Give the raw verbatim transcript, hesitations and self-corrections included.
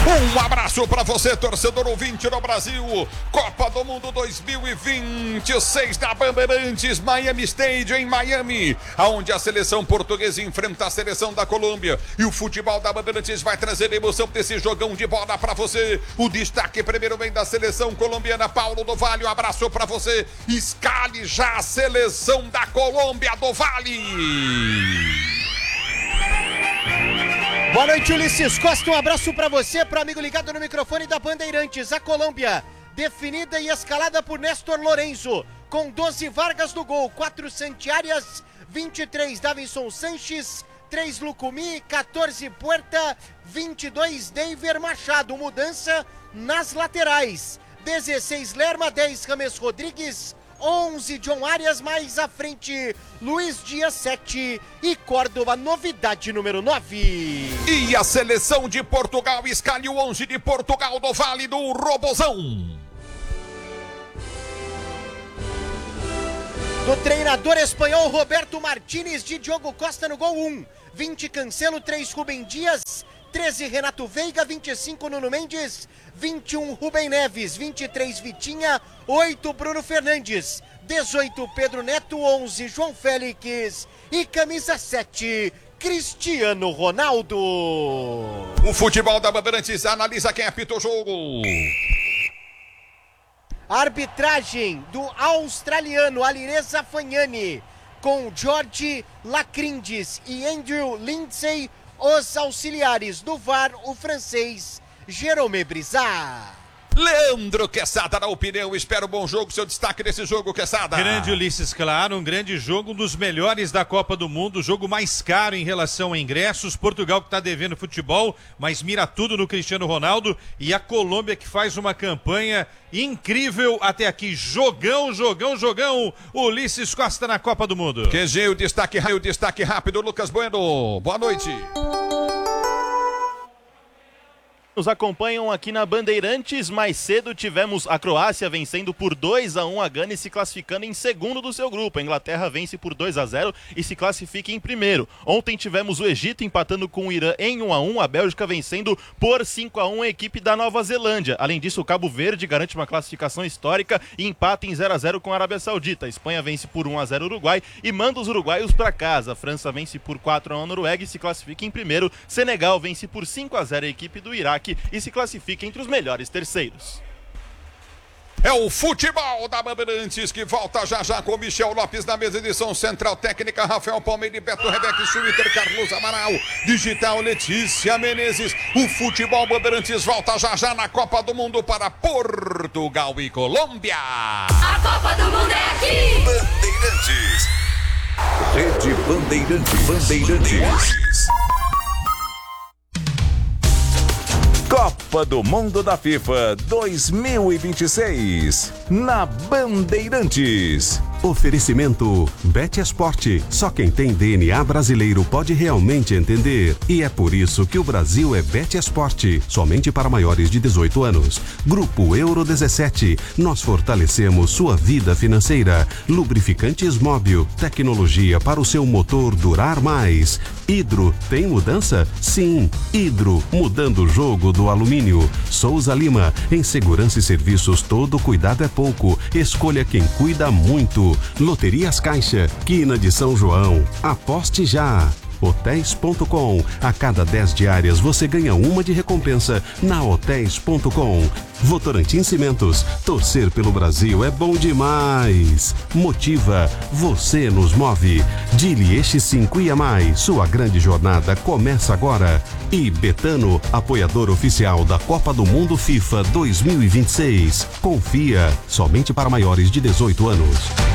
Um abraço para você, torcedor ouvinte do Brasil. Copa do Mundo dois mil e vinte e seis da Bandeirantes, Miami Stadium em Miami, aonde a seleção portuguesa enfrenta a seleção da Colômbia. E o futebol da Bandeirantes vai trazer emoção desse jogão de bola para você. O destaque primeiro vem da seleção colombiana, Paulo do Vale. Um abraço para você. Escale já a seleção da Colômbia, do Vale. Boa noite, Ulisses Costa, um abraço pra você, pro amigo ligado no microfone da Bandeirantes. A Colômbia, definida e escalada por Néstor Lorenzo, com doze Vargas no gol, quatro Santiarias, vinte e três Davinson Sanches, três Lucumi, quatorze Puerta, vinte e dois Deiver Machado. Mudança nas laterais, dezesseis Lerma, dez James Rodrigues, onze John Arias, mais à frente Luiz Dias, sete e Córdoba, novidade número nove. E a seleção de Portugal escalhe o onze de Portugal do Vale do Robozão. Do treinador espanhol Roberto Martínez, de Diogo Costa no gol um, vinte Cancelo, três Rubem Dias, treze Renato Veiga, vinte e cinco Nuno Mendes, vinte e um Rubem Neves, vinte e três Vitinha, oito Bruno Fernandes, dezoito Pedro Neto, onze João Félix e camisa sete Cristiano Ronaldo. O futebol da Bandeirantes analisa quem apita o jogo. Arbitragem do australiano Alireza Fagnani, com Jorge Lacrindes e Andrew Lindsay. Os auxiliares do V A R, o francês Jérôme Brizard. Leandro Quesada, na opinião, espera um bom jogo. Seu destaque desse jogo, Quesada. Grande Ulisses, claro, um grande jogo, um dos melhores da Copa do Mundo, o jogo mais caro em relação a ingressos. Portugal que está devendo futebol, mas mira tudo no Cristiano Ronaldo, e a Colômbia que faz uma campanha incrível até aqui. Jogão, jogão, jogão. Ulisses Costa na Copa do Mundo. Q G, o destaque, o destaque rápido, Lucas Bueno. Boa noite. Nos acompanham aqui na Bandeirantes. Mais cedo tivemos a Croácia vencendo por dois a um a Gana e se classificando em segundo do seu grupo. A Inglaterra vence por dois a zero e se classifica em primeiro. Ontem tivemos o Egito empatando com o Irã em um a um, a Bélgica vencendo por cinco a um a equipe da Nova Zelândia. Além disso, o Cabo Verde garante uma classificação histórica e empata em zero a zero com a Arábia Saudita. A Espanha vence por um a zero o Uruguai e manda os uruguaios para casa. A França vence por quatro a um a Noruega e se classifica em primeiro. Senegal vence por cinco a zero a equipe do Iraque e se classifica entre os melhores terceiros. É o futebol da Bandeirantes que volta já já com Michel Lopes na mesa, edição central técnica Rafael Palmeira, Beto Rebeca, Twitter Carlos Amaral, digital Letícia Menezes. O futebol Bandeirantes volta já já na Copa do Mundo para Portugal e Colômbia. A Copa do Mundo é aqui. Bandeirantes. Rede Bandeirantes. Bandeirantes. Copa do Mundo da FIFA dois mil e vinte e seis, na Bandeirantes. Oferecimento Bet Esporte. Só quem tem D N A brasileiro pode realmente entender. E é por isso que o Brasil é Bet Esporte, somente para maiores de dezoito anos. Grupo Euro dezessete. Nós fortalecemos sua vida financeira. Lubrificantes Móbil. Tecnologia para o seu motor durar mais. Hidro. Tem mudança? Sim. Hidro. Mudando o jogo do alumínio. Souza Lima. Em segurança e serviços, todo cuidado é pouco. Escolha quem cuida muito. Loterias Caixa, Quina de São João. Aposte já. hotéis ponto com. A cada dez diárias você ganha uma de recompensa na hotéis ponto com. Votorantim Cimentos. Torcer pelo Brasil é bom demais. Motiva. Você nos move. Dilieste cinco e a mais. Sua grande jornada começa agora. E Betano, apoiador oficial da Copa do Mundo FIFA dois mil e vinte e seis. Confia. Somente para maiores de dezoito anos.